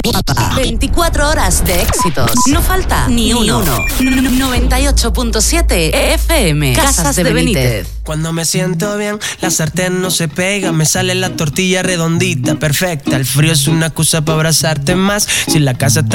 guapa. 24 horas de éxitos. No falta ni uno. 98.7 FM. Casas de Benítez. Cuando me siento bien, la sartén no se pega. Me sale la tortilla redondita, perfecta. El frío es una excusa para abrazarte más. Si la casa está